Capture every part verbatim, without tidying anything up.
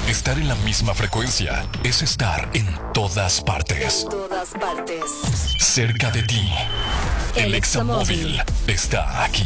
Estar en la misma frecuencia es estar en todas partes. En todas partes. Cerca de ti. El, El Examóvil está aquí.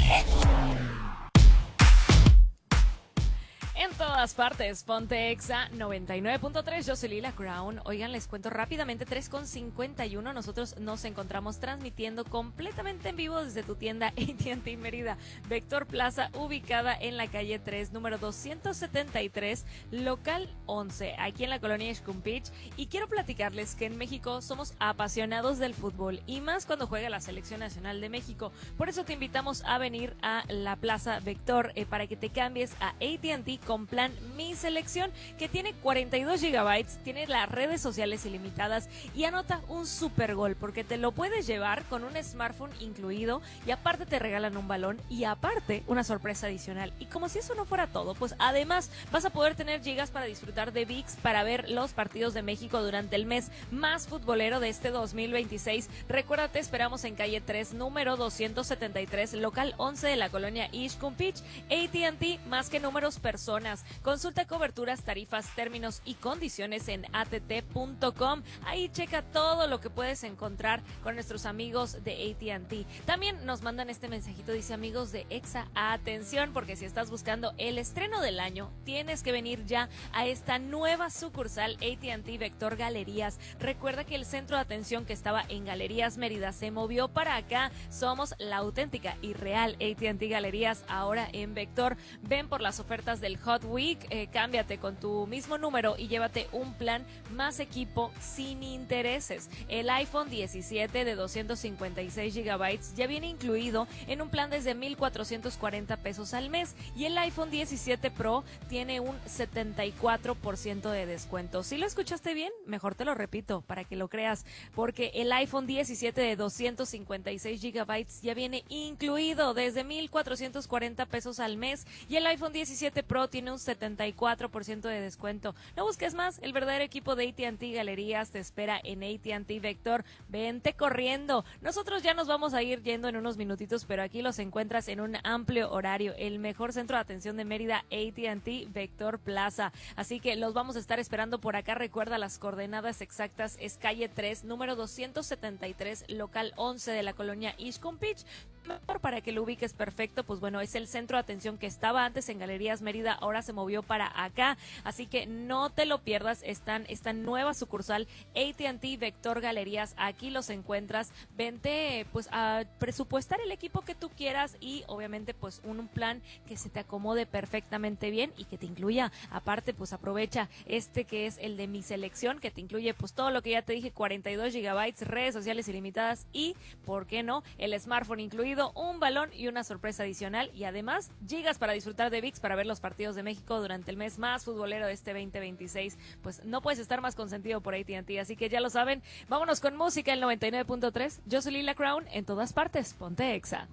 En todas partes, ponte Exa noventa y nueve punto tres, yo soy Lila Crown. Oigan, les cuento rápidamente, tres con cincuenta y uno, nosotros nos encontramos transmitiendo completamente en vivo desde tu tienda A T and T Mérida, Vector Plaza, ubicada en la calle tres, número doscientos setenta y tres, local once, aquí en la colonia Xcumpich. Y quiero platicarles que en México somos apasionados del fútbol, y más cuando juega la Selección Nacional de México. Por eso te invitamos a venir a la Plaza Vector eh, para que te cambies a A T and T con plan Mi Selección, que tiene cuarenta y dos gigabytes, tiene las redes sociales ilimitadas y anota un super gol, porque te lo puedes llevar con un smartphone incluido y aparte te regalan un balón y aparte una sorpresa adicional. Y como si eso no fuera todo, pues además vas a poder tener gigas para disfrutar de V I X para ver los partidos de México durante el mes más futbolero de este dos mil veintiséis. Recuerda, te esperamos en calle tres, número doscientos setenta y tres, local once de la colonia Xcumpich. A T and T, más que números, personas. Consulta coberturas, tarifas, términos y condiciones en a t t punto com. Ahí checa todo lo que puedes encontrar con nuestros amigos de A T and T. También nos mandan este mensajito, dice: amigos de Exa, atención, porque si estás buscando el estreno del año, tienes que venir ya a esta nueva sucursal A T and T Vector Galerías. Recuerda que el centro de atención que estaba en Galerías Mérida se movió para acá. Somos la auténtica y real A T and T Galerías, ahora en Vector. Ven por las ofertas del Hot Week, eh, cámbiate con tu mismo número y llévate un plan más equipo sin intereses. El iPhone diecisiete de doscientos cincuenta y seis gigabytes ya viene incluido en un plan desde mil cuatrocientos cuarenta pesos al mes, y el iPhone diecisiete Pro tiene un setenta y cuatro por ciento de descuento. ¿Sí lo escuchaste bien? Mejor te lo repito para que lo creas, porque el iPhone diecisiete de doscientos cincuenta y seis gigabytes ya viene incluido desde mil cuatrocientos cuarenta pesos al mes, y el iPhone diecisiete Pro tiene un setenta y cuatro por ciento de descuento. No busques más, el verdadero equipo de A T and T Galerías te espera en A T and T Vector. Vente corriendo. Nosotros ya nos vamos a ir yendo en unos minutitos, pero aquí los encuentras en un amplio horario, el mejor centro de atención de Mérida, A T and T Vector Plaza. Así que los vamos a estar esperando por acá. Recuerda, las coordenadas exactas es calle tres, número doscientos setenta y tres, local once de la colonia Xcumpich. Mejor para que lo ubiques perfecto, pues bueno, es el centro de atención que estaba antes en Galerías Mérida, ahora se movió para acá, así que no te lo pierdas. Están esta nueva sucursal A T and T Vector Galerías, aquí los encuentras. Vente pues a presupuestar el equipo que tú quieras y obviamente pues un, un plan que se te acomode perfectamente bien y que te incluya, aparte pues aprovecha este que es el de Mi Selección, que te incluye pues todo lo que ya te dije, cuarenta y dos gigabytes, redes sociales ilimitadas y, ¿por qué no?, el smartphone incluido, un balón y una sorpresa adicional, y además gigas para disfrutar de V I X para ver los partidos de México durante el mes más futbolero de este veinte veintiséis. Pues no puedes estar más consentido por A T and T, así que ya lo saben. Vámonos con música, el noventa y nueve punto tres. Yo soy Lila Crown, en todas partes, ponte Exa.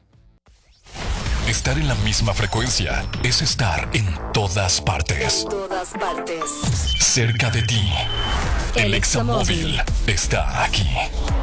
Estar en la misma frecuencia es estar en todas partes. En todas partes. Cerca de ti. El El Examóvil Examóvil está aquí.